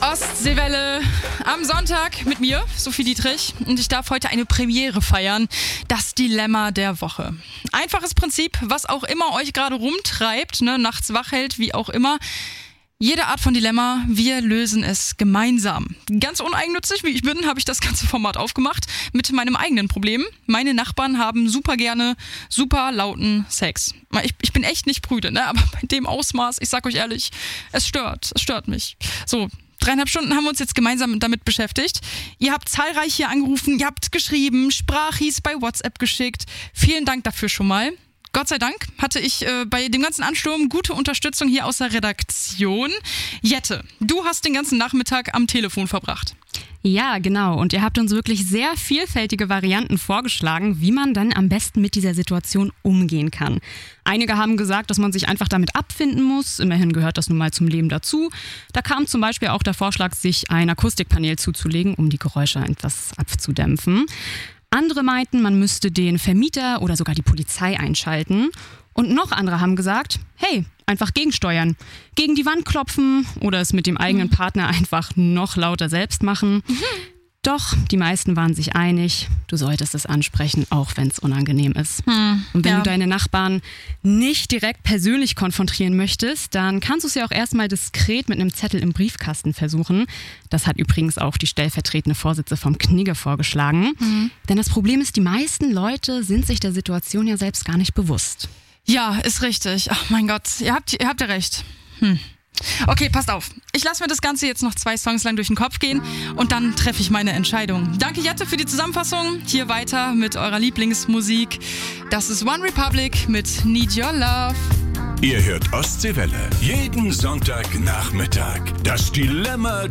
Ostseewelle am Sonntag mit mir, Sophie Dietrich, und ich darf heute eine Premiere feiern, das Dilemma der Woche. Einfaches Prinzip, was auch immer euch gerade rumtreibt, nachts wach hält, wie auch immer. Jede Art von Dilemma, wir lösen es gemeinsam. Ganz uneigennützig, wie ich bin, habe ich das ganze Format aufgemacht mit meinem eigenen Problem. Meine Nachbarn haben super gerne super lauten Sex. Ich bin echt nicht prüde, aber bei dem Ausmaß, ich sag euch ehrlich, es stört mich. So, 3,5 Stunden haben wir uns jetzt gemeinsam damit beschäftigt. Ihr habt zahlreich hier angerufen, ihr habt geschrieben, Sprachis bei WhatsApp geschickt. Vielen Dank dafür schon mal. Gott sei Dank hatte ich bei dem ganzen Ansturm gute Unterstützung hier aus der Redaktion. Jette, du hast den ganzen Nachmittag am Telefon verbracht. Ja, genau. Und ihr habt uns wirklich sehr vielfältige Varianten vorgeschlagen, wie man dann am besten mit dieser Situation umgehen kann. Einige haben gesagt, dass man sich einfach damit abfinden muss. Immerhin gehört das nun mal zum Leben dazu. Da kam zum Beispiel auch der Vorschlag, sich ein Akustikpanel zuzulegen, um die Geräusche etwas abzudämpfen. Andere meinten, man müsste den Vermieter oder sogar die Polizei einschalten. Und noch andere haben gesagt, hey, einfach gegensteuern. Gegen die Wand klopfen oder es mit dem eigenen Partner einfach noch lauter selbst machen. Doch die meisten waren sich einig, du solltest es ansprechen, auch wenn es unangenehm ist. Und wenn du deine Nachbarn nicht direkt persönlich konfrontieren möchtest, dann kannst du es ja auch erstmal diskret mit einem Zettel im Briefkasten versuchen. Das hat übrigens auch die stellvertretende Vorsitzende vom Knigge vorgeschlagen. Denn das Problem ist, die meisten Leute sind sich der Situation ja selbst gar nicht bewusst. Ja, ist richtig. Ach mein Gott, ihr habt ja recht. Okay, passt auf. Ich lasse mir das Ganze jetzt noch 2 Songs lang durch den Kopf gehen und dann treffe ich meine Entscheidung. Danke, Jette, für die Zusammenfassung. Hier weiter mit eurer Lieblingsmusik. Das ist One Republic mit Need Your Love. Ihr hört Ostseewelle. Jeden Sonntagnachmittag. Das Dilemma